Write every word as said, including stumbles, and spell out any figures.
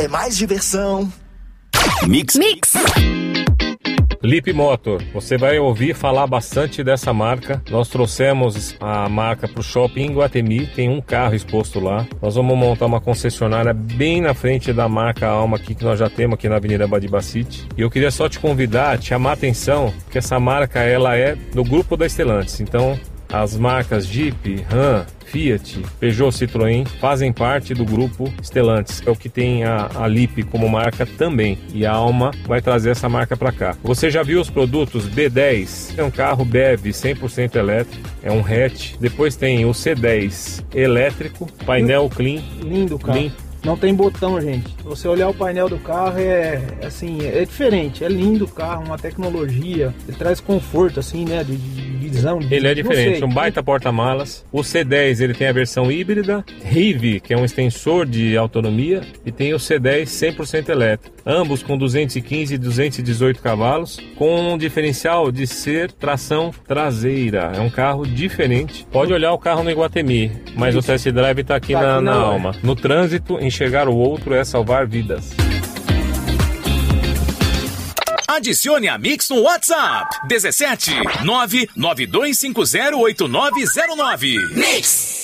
é mais diversão. Mix. Mix. Leap Motor, você vai ouvir falar bastante dessa marca. Nós trouxemos a marca para o shopping em Guatemi, tem um carro exposto lá. Nós vamos montar uma concessionária bem na frente da marca Alma aqui, que nós já temos aqui na Avenida Badibacite. E eu queria só te convidar, te chamar a atenção, que essa marca ela é do grupo da Stellantis. Então, as marcas Jeep, Ram, Fiat, Peugeot, Citroën fazem parte do grupo Stellantis. É o que tem a, a Leap como marca também. E a Alma vai trazer essa marca para cá. Você já viu os produtos B dez? É um carro B E V cem por cento elétrico. É um hatch. Depois tem o C dez elétrico, painel clean. Lindo carro. Clean. Não tem botão, gente. Se você olhar o painel do carro, é assim, é diferente. É lindo o carro, uma tecnologia. Ele traz conforto, assim, né? De, de visão. De, ele é diferente, um baita porta-malas. O C dez, ele tem a versão híbrida. Rive, que é um extensor de autonomia. E tem o C dez cem por cento elétrico. Ambos com duzentos e quinze e duzentos e dezoito cavalos. Com um diferencial de ser tração traseira. É um carro diferente. Pode olhar o carro no Iguatemi, mas Isso. o test drive está aqui, tá na, aqui na, na Alma. No trânsito, enxergar o outro é salvar vidas. Adicione a Mix no WhatsApp dezessete nove nove dois cinco zero oito nove zero nove. Mix!